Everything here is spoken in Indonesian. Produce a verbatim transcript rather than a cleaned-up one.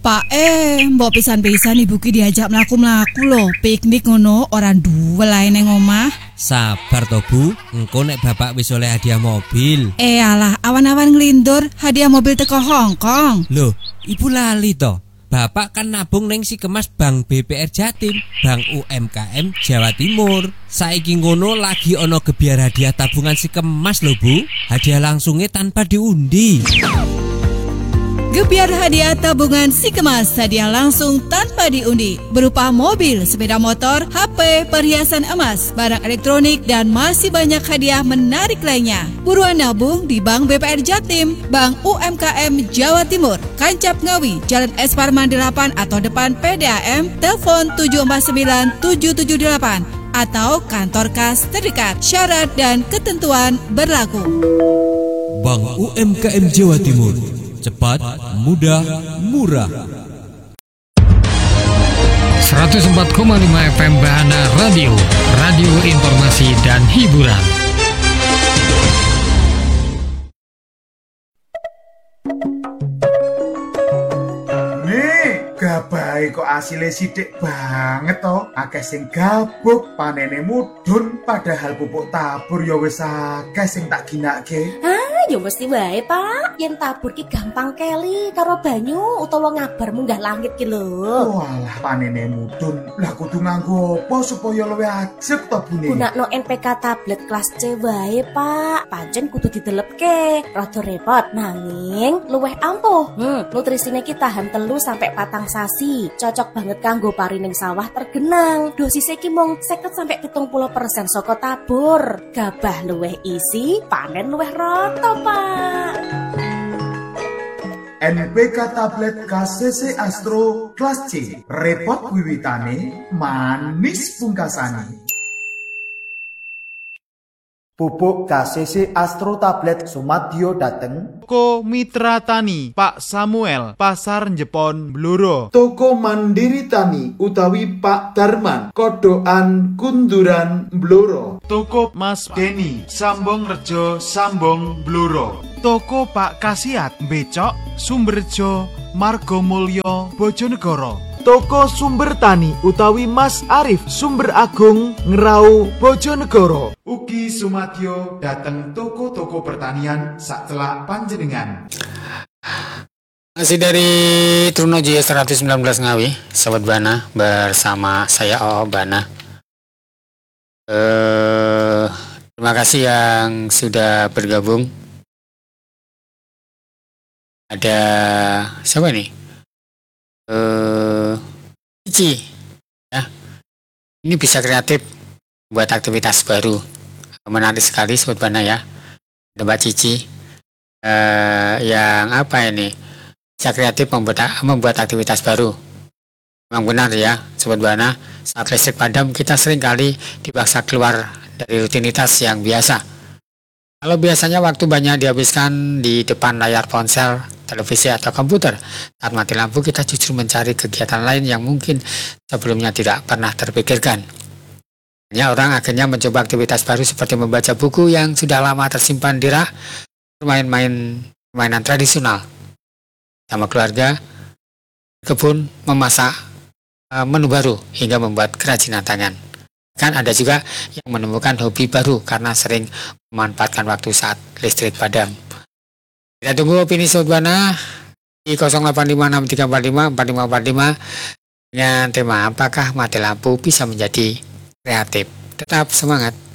Pak eh, mbok pisan-pisan ibu ki diajak mlaku-mlaku lho, piknik ngono orang duwe lae ning omah. Sabar to Bu, engko nek bapak wis oleh hadiah mobil. Eh alah, awan-awan nglindur hadiah mobil teko Hong Kong. Loh, ibu lali to. Bapak kan nabung neng si kemas Bank B P R Jatim, Bank U M K M Jawa Timur. Saiki ngono lagi ono gebiar hadiah tabungan si kemas lho Bu. Hadiah langsungnya tanpa diundi. Gebiar hadiah tabungan si kemas, hadiah langsung tanpa diundi, berupa mobil, sepeda motor, H P, perhiasan emas, barang elektronik, dan masih banyak hadiah menarik lainnya. Buruan nabung di Bank B P R Jatim, Bank U M K M Jawa Timur, Kancap Ngawi, Jalan Es Parman delapan atau depan P D A M, telepon tujuh empat sembilan tujuh tujuh delapan atau kantor kas terdekat. Syarat dan ketentuan berlaku. Bank U M K M Jawa Timur, cepat, mudah, murah. seratus empat koma lima F M Bahana Radio, radio informasi dan hiburan. Nih, gabai kok asile sithik banget to. Akeh sing gabuk, panene mudhun, padahal pupuk tabur ya wis akeh sing tak ginake. Ya mesti wae Pak, yen tabur ki gampang keli karo banyu utawa ngabar munggah langit ki lho. Walah panene mudhun, lah kudu nganggo apa supaya luwih ajeg to Bune? Gunakno N P K tablet kelas C wae Pak, pancen kudu didelepke, rada repot nanging luwih ampuh. Hmm, nutrisine ki tahan telu sampai patang sasi, cocok banget kanggo pari ning sawah tergenang. Dosise ki mung seket sampai pitung puluh persen saka tabur. Gabah luwih isi, panen luwih rata Pak. N P K tablet K C C Astro kelas C, repot wiwitane, manis pungkasane. Pupuk K C C Astro tablet Sumadyo dateng Toko Mitra Tani Pak Samuel, Pasar Jepon Bluro. Toko Mandiri Tani utawi Pak Darman, Kodoan Kunduran Bluro. Toko Mas Deni, Sambong Rejo, Sambong Bluro. Toko Pak Kasiat, Becok, Sumberjo, Margomulyo, Bojonegoro. Toko Sumber Tani utawi Mas Arif, Sumber Agung, Ngerau, Bojonegoro. Ugi Sumadyo dateng toko-toko pertanian sacelak panjenengan. Masih dari Trunojoyo seratus sembilan belas Ngawi, Sobat Bana, bersama saya O Bana. Eh, terima kasih yang sudah bergabung. Ada siapa nih? Eh, Cici, ya. Ini bisa kreatif buat aktivitas baru. Menarik sekali Sobat Bana ya. Ada Mbak Cici eh, yang apa ini? Bisa kreatif membuat membuat aktivitas baru. Memang benar ya Sobat Bana, saat listrik padam kita sering kali dipaksa keluar dari rutinitas yang biasa. Kalau biasanya waktu banyak dihabiskan di depan layar ponsel, televisi atau komputer, saat mati lampu kita justru mencari kegiatan lain yang mungkin sebelumnya tidak pernah terpikirkan. Hanya orang akhirnya mencoba aktivitas baru seperti membaca buku yang sudah lama tersimpan di rak, bermain-main permainan tradisional sama keluarga, kebun, memasak menu baru hingga membuat kerajinan tangan. Kan ada juga yang menemukan hobi baru karena sering memanfaatkan waktu saat listrik padam. Kita tunggu opini Sobat Bana di nol delapan lima enam tiga empat lima empat lima empat lima dengan tema apakah mati lampu bisa menjadi kreatif. Tetap semangat.